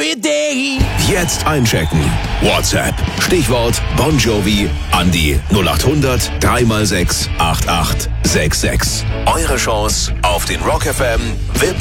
neue Day. Jetzt einchecken. WhatsApp. Stichwort Bon Jovi an die 0800 3x6 8866. Eure Chance auf den Rock FM VIP